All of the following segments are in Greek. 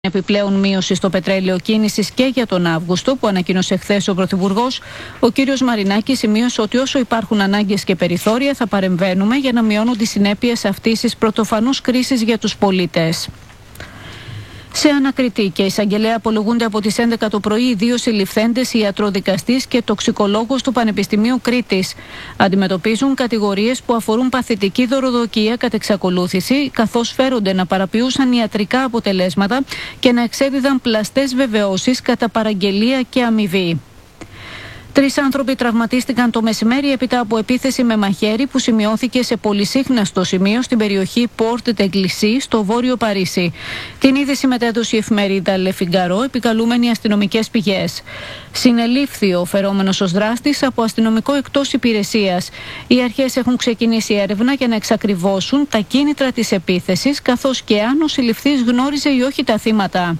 Επιπλέον μείωση στο πετρέλαιο κίνησης και για τον Αύγουστο, που ανακοίνωσε χθες ο Πρωθυπουργός, ο κύριος Μαρινάκης σημείωσε ότι όσο υπάρχουν ανάγκες και περιθώρια θα παρεμβαίνουμε για να μειώνουν τις συνέπειες αυτής της πρωτοφανούς κρίσης για τους πολίτες. Σε ανακριτή και εισαγγελέα απολογούνται από τις 11 το πρωί οι δύο συλληφθέντες ιατροδικαστής και τοξικολόγος του Πανεπιστημίου Κρήτης. Αντιμετωπίζουν κατηγορίες που αφορούν παθητική δωροδοκία κατ' εξακολούθηση, καθώς φέρονται να παραποιούσαν ιατρικά αποτελέσματα και να εξέδιδαν πλαστές βεβαιώσεις κατά παραγγελία και αμοιβή. 3 άνθρωποι τραυματίστηκαν το μεσημέρι έπειτα από επίθεση με μαχαίρι που σημειώθηκε σε πολυσύχναστο σημείο στην περιοχή Porte de Clichy στο βόρειο Παρίσι. Την είδηση μετέδωσε η εφημερίδα Le Figaro, επικαλούμενη αστυνομικές πηγές. Συνελήφθη ο φερόμενος ως δράστης από αστυνομικό εκτός υπηρεσίας. Οι αρχές έχουν ξεκινήσει έρευνα για να εξακριβώσουν τα κίνητρα της επίθεσης, καθώς και αν ο συλληφθής γνώριζε ή όχι τα θύματα.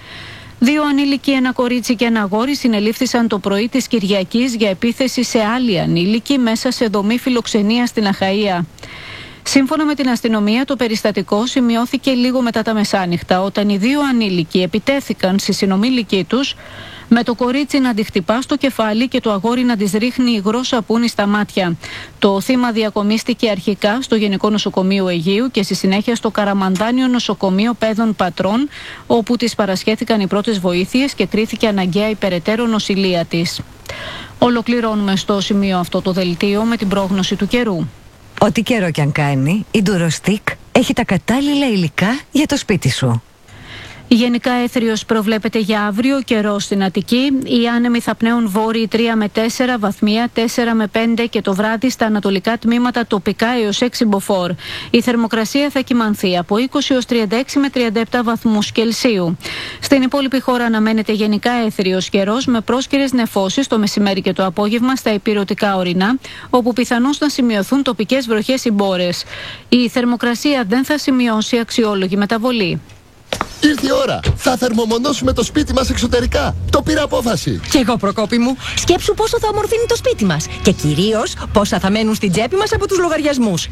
2 ανήλικοι, ένα κορίτσι και ένα αγόρι συνελήφθησαν το πρωί της Κυριακής για επίθεση σε άλλη ανήλικη μέσα σε δομή φιλοξενίας στην Αχαΐα. Σύμφωνα με την αστυνομία, το περιστατικό σημειώθηκε λίγο μετά τα μεσάνυχτα, όταν οι 2 ανήλικοι επιτέθηκαν στη συνομήλικη τους, με το κορίτσι να τη χτυπά στο κεφάλι και το αγόρι να της ρίχνει υγρό σαπούνι στα μάτια. Το θύμα διακομίστηκε αρχικά στο Γενικό Νοσοκομείο Αιγαίου και στη συνέχεια στο Καραμανδάνιο Νοσοκομείο Παιδών Πατρών, όπου της παρασχέθηκαν οι πρώτες βοήθειες και κρίθηκε αναγκαία η περαιτέρω νοσηλεία της. Ολοκληρώνουμε στο σημείο αυτό το δελτίο με την πρόγνωση του καιρού. Ό,τι καιρό κι αν κάνει, η Durostick έχει τα κατάλληλα υλικά για το σπίτι σου. Γενικά έθριος προβλέπεται για αύριο, καιρό στην Αττική. Οι άνεμοι θα πνέουν βόρειοι 3 με 4 βαθμία, 4 με 5 και το βράδυ στα ανατολικά τμήματα τοπικά έως 6 μποφόρ. Η θερμοκρασία θα κυμανθεί από 20 έως 36 με 37 βαθμούς Κελσίου. Στην υπόλοιπη χώρα αναμένεται γενικά έθριος καιρός με πρόσκαιρες νεφώσεις το μεσημέρι και το απόγευμα στα ηπειρωτικά ορεινά, όπου πιθανώς να σημειωθούν τοπικές βροχές ή μπόρες. Η θερμοκρασία δεν θα σημειώσει αξιόλογη μεταβολή. Ήρθε η ώρα. Θα θερμομονώσουμε το σπίτι μας εξωτερικά. Το πήρα απόφαση. Κι εγώ, Προκόπη μου. Σκέψου πόσο θα ομορφύνει το σπίτι μας. Και κυρίως πόσα θα μένουν στην τσέπη μας από τους λογαριασμούς.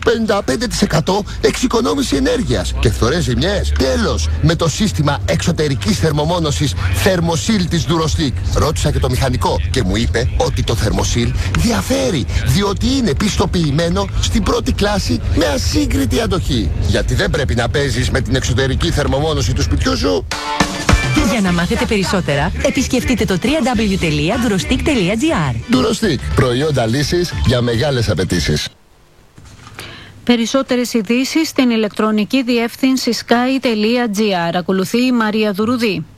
55% εξοικονόμηση ενέργειας και φθορές ζημιές. Τέλος, με το σύστημα εξωτερικής θερμομόνωσης Thermosil της Durostick. Ρώτησα και το μηχανικό και μου είπε ότι το Thermosil διαφέρει, διότι είναι πιστοποιημένο στην πρώτη κλάση με ασύγκριτη αντοχή. Γιατί δεν πρέπει να παίζεις με την εξωτερική θερμομόνωση του σπιτιού σου. Για να μάθετε περισσότερα, επισκεφτείτε το www.durostick.gr. Durostick, προϊόντα λύσης για μεγάλες απαιτήσεις. Περισσότερες ειδήσεις στην ηλεκτρονική διεύθυνση sky.gr. Ακολουθεί η Μαρία Δουρουδή.